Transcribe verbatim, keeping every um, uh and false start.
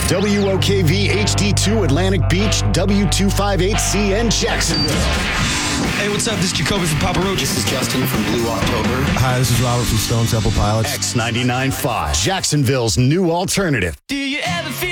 W O K V H D two Atlantic Beach, W two fifty-eight C N Jacksonville. Hey, what's up? This is Jacoby from Papa Roach. This is Justin from Blue October. Hi, this is Robert from Stone Temple Pilots. X ninety-nine point five, Jacksonville's new alternative. Do you ever feel